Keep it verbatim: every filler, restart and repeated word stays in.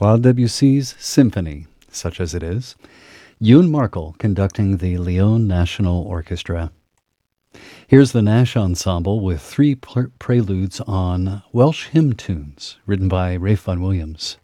Claude Debussy's Symphony, such as it is. Ewan Markle conducting the Lyon National Orchestra. Here's the Nash Ensemble with three pre- preludes on Welsh hymn tunes, written by Ralph Vaughan Williams.